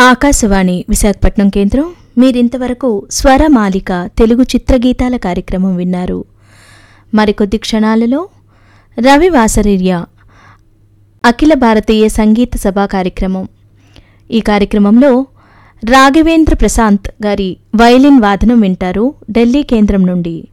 ఆకాశవాణి విశాఖపట్నం కేంద్రం. మీరింతవరకు స్వరమాలిక తెలుగు చిత్రగీతాల కార్యక్రమం విన్నారు. మరికొద్ది క్షణాలలో రవివాసరీయ అఖిల భారతీయ సంగీత సభా కార్యక్రమం. ఈ కార్యక్రమంలో రాఘవేంద్ర ప్రశాంత్ గారి వయలిన్ వాదనం వింటారు ఢిల్లీ కేంద్రం నుండి.